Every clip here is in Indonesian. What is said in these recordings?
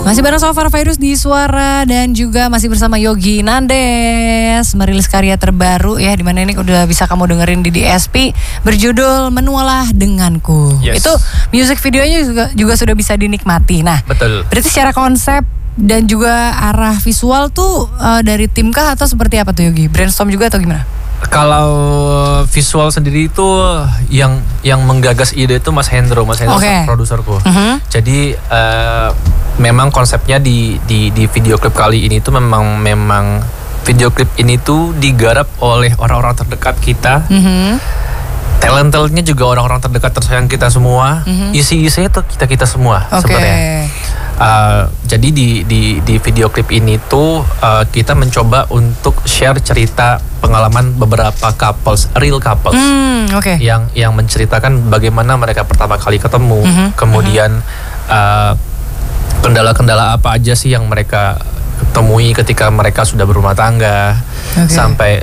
Masih bareng Sofar Virus di Suara dan juga masih bersama Yogi Nandes merilis karya terbaru ya, dimana ini udah bisa kamu dengerin di DSP berjudul Menualah Denganku. Yes. Itu music videonya juga sudah bisa dinikmati. Nah, betul. Berarti secara konsep dan juga arah visual tuh dari tim kah atau seperti apa tuh Yogi? Brainstorm juga atau gimana? Kalau visual sendiri itu yang menggagas ide itu Mas Hendro Okay. produserku. Jadi memang konsepnya di video klip kali ini tuh memang video klip ini tuh digarap oleh orang-orang terdekat kita. Talent-talentnya juga orang-orang terdekat tersayang kita semua. Isi-isinya tuh kita semua sebenarnya. Jadi di video klip ini tuh kita mencoba untuk share cerita pengalaman beberapa real couples, yang menceritakan bagaimana mereka pertama kali ketemu, kemudian kendala-kendala apa aja sih yang mereka temui ketika mereka sudah berumah tangga, sampai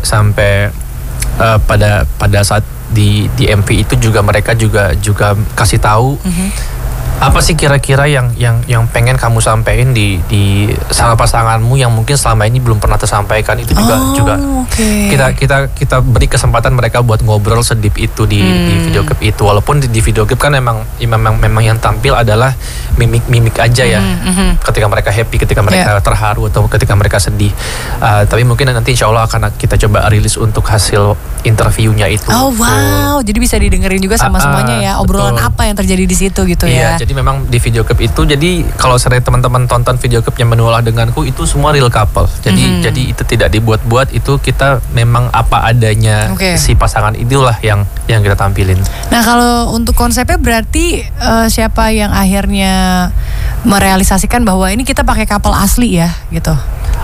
pada saat di MV itu juga mereka juga kasih tahu apa sih kira-kira yang pengen kamu sampaikan di sama pasanganmu yang mungkin selama ini belum pernah tersampaikan. Itu juga kita beri kesempatan mereka buat ngobrol sedip itu di video klip itu. Walaupun di video klip kan memang yang tampil adalah mimik aja ya. Ketika mereka happy, ketika mereka terharu atau ketika mereka sedih. Tapi mungkin nanti insya Allah akan kita coba rilis untuk hasil interviewnya itu. Oh wow, jadi bisa didengerin juga sama semuanya ya, obrolan betul. Apa yang terjadi di situ gitu ya. Jadi memang di video klip itu, jadi kalau sering teman-teman tonton video klipnya Menualah Denganku itu semua real couple. Jadi itu tidak dibuat-buat, itu kita memang apa adanya si pasangan itulah yang kita tampilin. Nah, kalau untuk konsepnya berarti siapa yang akhirnya merealisasikan bahwa ini kita pakai couple asli ya gitu?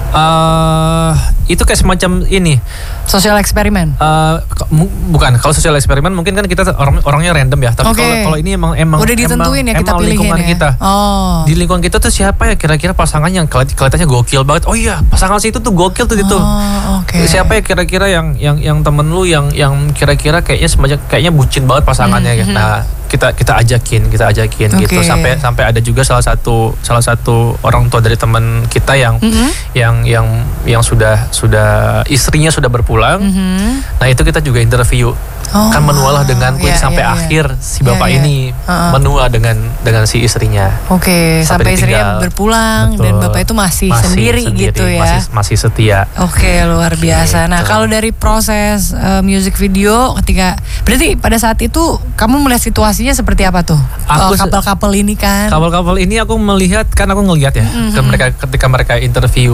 Itu kayak semacam ini sosial eksperimen. Bukan, kalau sosial eksperimen mungkin kan kita orangnya random ya. Tapi kalau ini emang udah ditentuin ya, kita pilihin lingkungan ya. Kita. Di lingkungan kita tuh siapa ya kira-kira pasangan yang kelihatannya gokil banget. Oh iya, pasangan situ tuh gokil tuh itu. Siapa ya kira-kira yang temen lu yang kira-kira kayaknya bucin banget pasangannya ya. Nah, kita ajakin gitu sampai ada juga salah satu orang tua dari teman kita yang sudah istrinya sudah berpulang. Nah, itu kita juga interview. Kan menualah denganku sampai akhir si bapak ini menua dengan si istrinya. Sampai istrinya berpulang. Betul. Dan bapak itu masih sendiri gitu ya. Masih setia. Luar biasa. Gitu. Nah, kalau dari proses music video berarti pada saat itu kamu melihat situasinya seperti apa tuh? Couple ini kan. Couple ini aku ngelihat ya. Ketika mereka interview,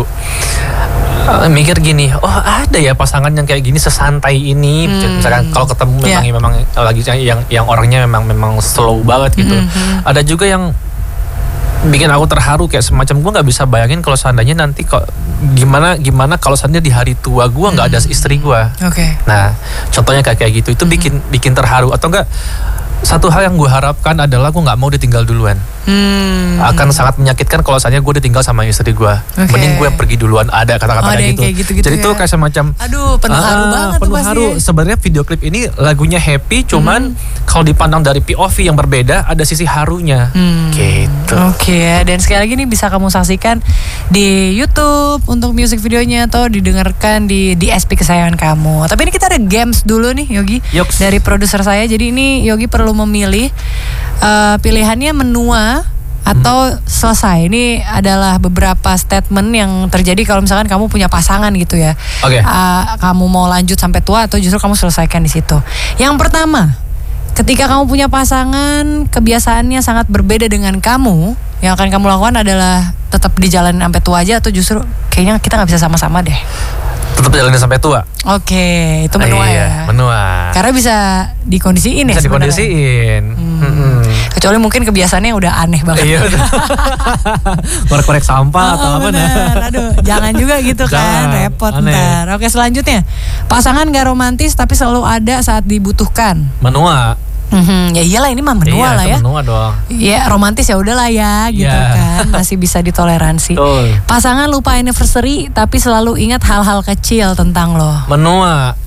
mikir gini, ada ya pasangan yang kayak gini sesantai ini. Misalkan kalau ketemu memang lagi yang orangnya memang slow banget gitu. Ada juga yang bikin aku terharu, kayak semacam gue nggak bisa bayangin kalau seandainya nanti gimana kalau seandainya di hari tua gue nggak ada istri gue. Nah, contohnya kayak gitu itu bikin terharu. Atau enggak, satu hal yang gue harapkan adalah gue nggak mau ditinggal duluan. Akan sangat menyakitkan kalau misalnya gue ditinggal sama istri gue. Mending gue pergi duluan, ada kata-kata gitu. Jadi itu kayak semacam penuh haru banget tuh pasti. Sebenarnya video klip ini lagunya happy, cuman kalau dipandang dari POV yang berbeda ada sisi harunya. Gitu. Dan sekali lagi nih bisa kamu saksikan di YouTube untuk music videonya atau didengarkan di DSP kesayangan kamu. Tapi ini kita ada games dulu nih Yogi. Dari produser saya. Jadi ini Yogi perlu memilih pilihannya menua atau selesai. Ini adalah beberapa statement yang terjadi kalau misalkan kamu punya pasangan gitu ya. Kamu mau lanjut sampai tua atau justru kamu selesaikan di situ. Yang pertama, ketika kamu punya pasangan, kebiasaannya sangat berbeda dengan kamu, yang akan kamu lakukan adalah tetap dijalanin sampai tua aja atau justru kayaknya kita nggak bisa sama-sama deh? Tetap jalanin sampai tua. Itu menua ya. Menua. Karena bisa dikondisiin ya. Bisa dikondisiin. Kecuali mungkin kebiasaannya udah aneh banget. Korek-korek sampah atau apa. Aduh, jangan juga gitu kan, repot ntar. Selanjutnya, pasangan gak romantis tapi selalu ada saat dibutuhkan. Menua. Ya iyalah, ini mah menua lah ya. Menua dong. Ya romantis ya udahlah ya gitu kan, masih bisa ditoleransi. Pasangan lupa anniversary tapi selalu ingat hal-hal kecil tentang lo. Menua.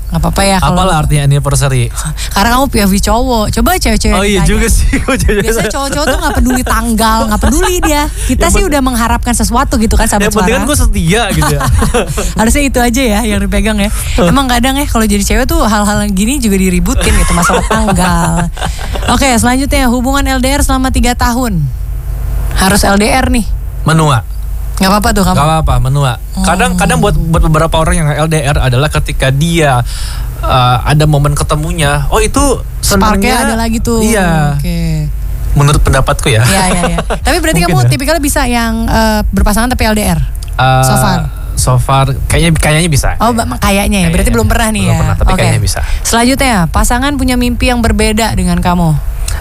Nggak apa-apa ya kalau. Apalah artinya anniversary? Karena kamu POV cowok. Coba cewek-cewek. Oh iya juga sih. Biasanya cowok-cowok tuh nggak peduli tanggal, nggak peduli dia. Kita sih udah mengharapkan sesuatu gitu kan, sahabat suara. Yang penting kan gue setia gitu ya. Harusnya itu aja ya yang dipegang ya. Emang kadang ya kalau jadi cewek tuh hal-hal yang gini juga diributin gitu, masalah tanggal. Oke, selanjutnya hubungan LDR selama 3 tahun. Harus LDR nih. Menua. Gak apa-apa tuh kamu? Gak apa-apa, menua. Kadang buat beberapa orang yang LDR adalah ketika dia ada momen ketemunya, oh itu sparknya ada lagi tuh. Iya. Oke. Menurut pendapatku ya. Iya. Tapi berarti kamu tipikalnya bisa yang berpasangan tapi LDR? So far kayaknya bisa. Oh, kayaknya ya. Berarti belum pernah nih ya. Belum pernah, tapi kayaknya bisa. Selanjutnya, pasangan punya mimpi yang berbeda dengan kamu.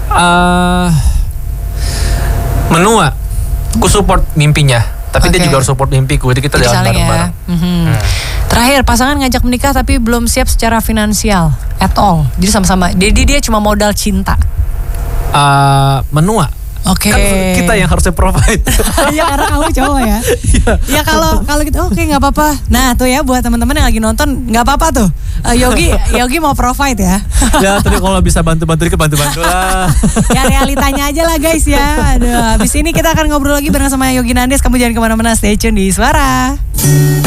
Menua. Ku support mimpinya. Tapi dia juga harus support mimpiku. Jadi kita jalan bareng-bareng. Ya. Terakhir, pasangan ngajak menikah tapi belum siap secara finansial at all. Jadi sama-sama. Jadi dia cuma modal cinta. Menua. Oke. Kan kita yang harusnya provide. Ya karena kamu cowok ya. Ya kalau gitu oke, nggak apa-apa. Nah tuh ya buat teman-teman yang lagi nonton nggak apa-apa tuh. Yogi mau provide ya. Ya tapi kalau bisa bantu-bantu dikit bantu-bantu lah. Ya realitanya aja lah guys ya. Aduh, habis ini kita akan ngobrol lagi bareng sama Yogi Nandes. Kamu jangan kemana-mana, stay tune di Suara.